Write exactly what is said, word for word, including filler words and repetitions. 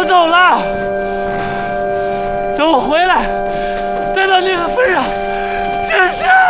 走了，等我回来，再到你的份上见下。